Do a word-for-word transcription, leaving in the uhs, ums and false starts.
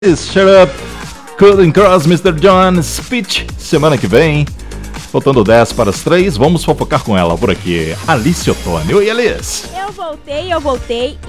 Shut Up, Couldn't Cross mister John, Speech, semana que vem. Faltando dez para as três, vamos fofocar com ela por aqui. Alice Ottoni. Oi, Alice. Eu voltei, eu voltei